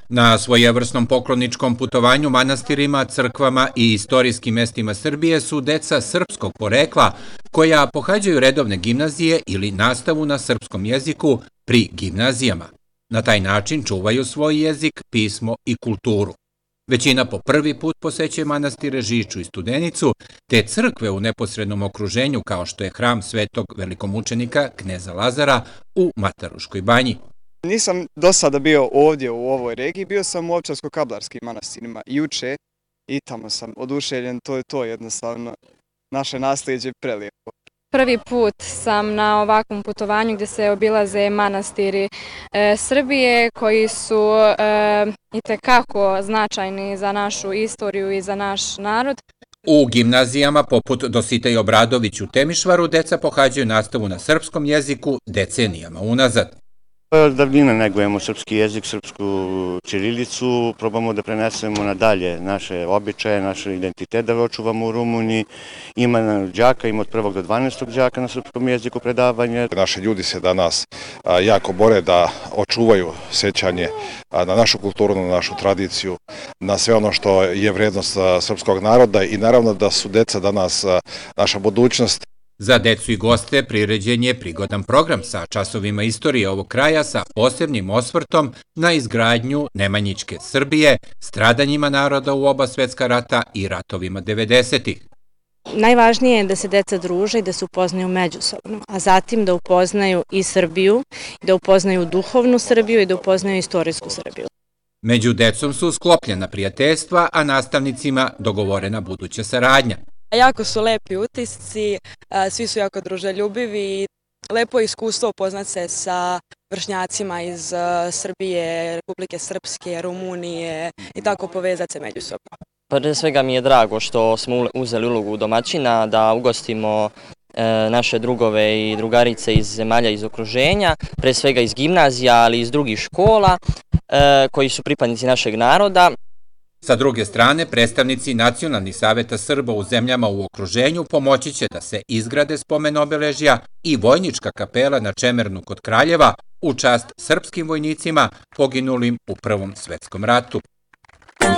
Na svojevrsnom pokloničkom putovanju manastirima, crkvama i istorijskim mestima Srbije su deca srpskog porekla koja pohađaju redovne gimnazije ili nastavu na srpskom jeziku pri gimnazijama. Na taj način čuvaju svoj jezik, pismo i kulturu. Većina po prvi put posećuje manastire Žiču i Studenicu, te crkve u neposrednom okruženju kao što je hram svetog velikomučenika kneza Lazara u Mataruškoj banji. Nisam do sada bio ovdje u ovoj regiji, bio sam u Ovčarsko-Kablarskim manastirima juče i tamo sam oduševljen, to je to jednostavno, naše naslijeđe prelijepo. Prvi put sam na ovakvom putovanju gdje se obilaze manastiri Srbije koji su itekako značajni za našu istoriju i za naš narod. U gimnazijama poput Dositej Obradović u Temišvaru deca pohađaju nastavu na srpskom jeziku decenijama unazad. Od davnina negujemo srpski jezik, srpsku ćirilicu, probamo da prenesemo nadalje naše običaje, naš identitet da ga očuvamo u Rumuniji. Ima đaka, ima od 1. do 12. đaka na srpskom jeziku predavanje. Naši ljudi se danas jako bore da očuvaju sećanje na našu kulturu, na našu tradiciju, na sve ono što je vrednost srpskog naroda i naravno da su deca danas naša budućnost. Za decu i goste priređen je prigodan program sa časovima istorije ovog kraja sa posebnim osvrtom na izgradnju Nemanjićke Srbije, stradanjima naroda u oba svetska rata i ratovima 90-ih. Najvažnije je da se deca druže i da se upoznaju međusobno, a zatim da upoznaju i Srbiju, da upoznaju duhovnu Srbiju i da upoznaju istorijsku Srbiju. Među decom su sklopljena prijateljstva, a nastavnicima dogovorena buduća saradnja. Jako su lepi utisci, svi su jako druželjubivi, lepo je iskustvo upoznati se sa vršnjacima iz Srbije, Republike Srpske, Rumunije i tako povezati se međusobno. Prije svega mi je drago što smo uzeli ulogu domaćina da ugostimo naše drugove i drugarice iz zemalja iz okruženja, pre svega iz gimnazija, ali i iz drugih škola koji su pripadnici našeg naroda. Sa druge strane, predstavnici nacionalnih saveta Srba u zemljama u okruženju pomoći će da se izgrade spomen obeležja i vojnička kapela na Čemernu kod Kraljeva u čast srpskim vojnicima poginulim u Prvom svetskom ratu.